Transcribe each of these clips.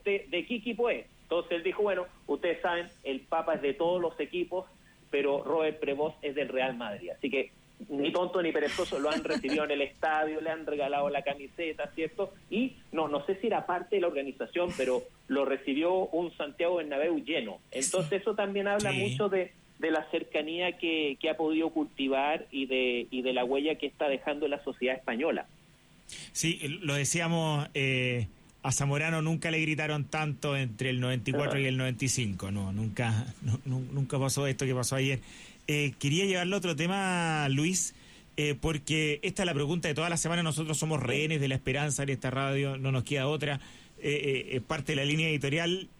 de qué equipo es. Entonces él dijo, bueno, ustedes saben, el Papa es de todos los equipos, pero Robert Prevost es del Real Madrid. Así que ni tonto ni perezoso, lo han recibido en el estadio, le han regalado la camiseta, ¿cierto? Y no sé si era parte de la organización, pero lo recibió un Santiago Bernabéu lleno. Entonces eso también habla mucho de la cercanía que ha podido cultivar y de la huella que está dejando en la sociedad española. Sí, lo decíamos, a Zamorano nunca le gritaron tanto entre el 94 y el 95, nunca pasó esto que pasó ayer. Quería llevarlo a otro tema, Luis, porque esta es la pregunta de toda la semana. Nosotros somos rehenes de la esperanza en esta radio, no nos queda otra, es parte de la línea editorial.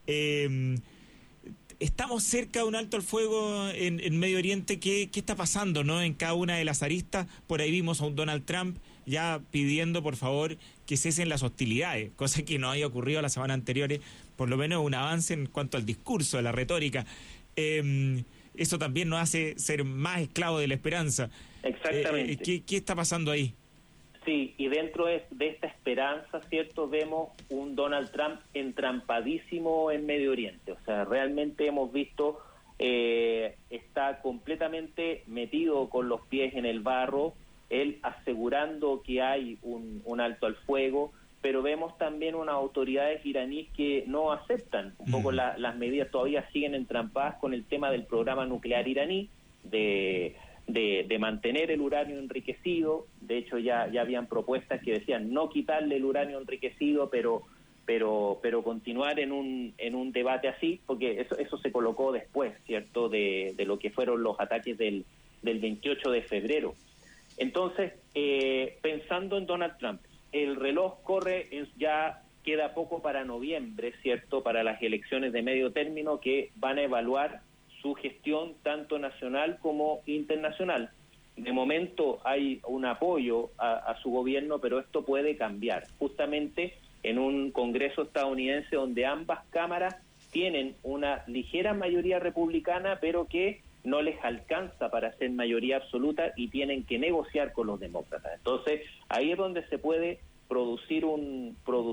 Estamos cerca de un alto al fuego en Medio Oriente. ¿Qué está pasando, no, en cada una de las aristas? Por ahí vimos a un Donald Trump ya pidiendo, por favor, que cesen las hostilidades, cosa que no había ocurrido la semana anterior, por lo menos un avance en cuanto al discurso, a la retórica. Eso también nos hace ser más esclavos de la esperanza. Exactamente. ¿Qué está pasando ahí? Sí, y dentro de esta esperanza, ¿cierto?, vemos un Donald Trump entrampadísimo en Medio Oriente. O sea, realmente hemos visto, está completamente metido con los pies en el barro, él asegurando que hay un alto al fuego, pero vemos también unas autoridades iraníes que no aceptan un poco las medidas, todavía siguen entrampadas con el tema del programa nuclear iraní, de mantener el uranio enriquecido. De hecho ya habían propuestas que decían no quitarle el uranio enriquecido, pero continuar en un debate así, porque eso se colocó después, ¿cierto?, de lo que fueron los ataques del 28 de febrero. Entonces, pensando en Donald Trump, el reloj corre, ya queda poco para noviembre, ¿cierto?, para las elecciones de medio término que van a evaluar su gestión tanto nacional como internacional. De momento hay un apoyo a su gobierno, pero esto puede cambiar. Justamente en un Congreso estadounidense donde ambas cámaras tienen una ligera mayoría republicana, pero que no les alcanza para ser mayoría absoluta y tienen que negociar con los demócratas. Entonces, ahí es donde se puede producir un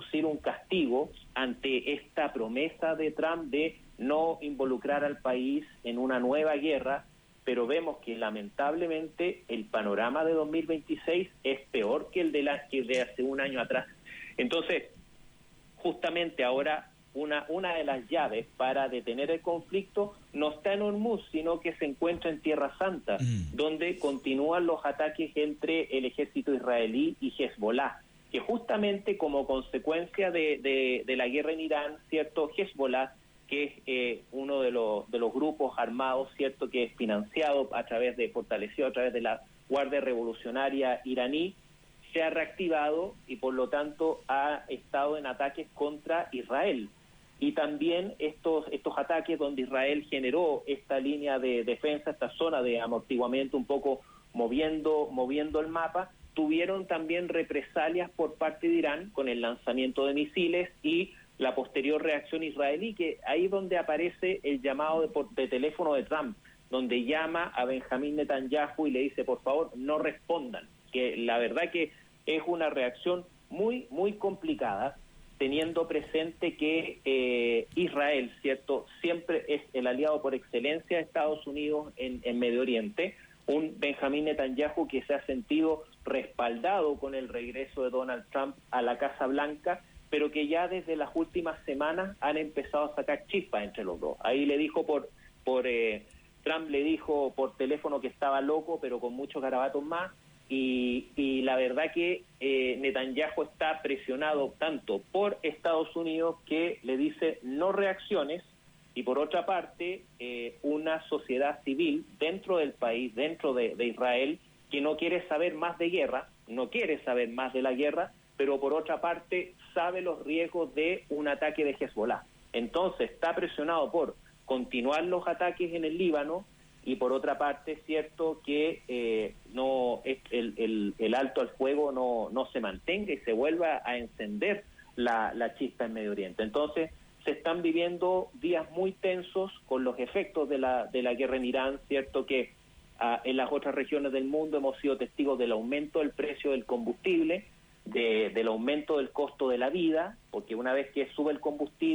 castigo ante esta promesa de Trump de no involucrar al país en una nueva guerra, pero vemos que lamentablemente el panorama de 2026 es peor que el de hace un año atrás. Entonces, justamente ahora una de las llaves para detener el conflicto no está en Hormuz, sino que se encuentra en Tierra Santa, donde continúan los ataques entre el ejército israelí y Hezbollah, que justamente como consecuencia de la guerra en Irán, ¿cierto?, Hezbollah, que es uno de los grupos armados, ¿cierto?, que es financiado fortalecido a través de la Guardia Revolucionaria iraní, se ha reactivado y por lo tanto ha estado en ataques contra Israel. Y también estos ataques donde Israel generó esta línea de defensa, esta zona de amortiguamiento, un poco moviendo el mapa, tuvieron también represalias por parte de Irán con el lanzamiento de misiles y la posterior reacción israelí, que ahí es donde aparece el llamado de teléfono de Trump, donde llama a Benjamín Netanyahu y le dice, por favor, no respondan, que la verdad que es una reacción muy, muy complicada, teniendo presente que Israel, ¿cierto?, siempre es el aliado por excelencia de Estados Unidos en Medio Oriente, un Benjamín Netanyahu que se ha sentido respaldado con el regreso de Donald Trump a la Casa Blanca, pero que ya desde las últimas semanas han empezado a sacar chispas entre los dos. Ahí le dijo Trump le dijo por teléfono que estaba loco, pero con muchos garabatos más, y la verdad que Netanyahu está presionado tanto por Estados Unidos, que le dice no reacciones, y por otra parte una sociedad civil dentro del país, dentro de Israel, que no quiere saber más de guerra, no quiere saber más de la guerra, pero por otra parte sabe los riesgos de un ataque de Hezbollah. Entonces está presionado por continuar los ataques en el Líbano, y por otra parte es cierto que no el alto al fuego no se mantenga y se vuelva a encender la chispa en Medio Oriente. Entonces se están viviendo días muy tensos con los efectos de la guerra en Irán, cierto que en las otras regiones del mundo hemos sido testigos del aumento del precio del combustible, del aumento del costo de la vida, porque una vez que sube el combustible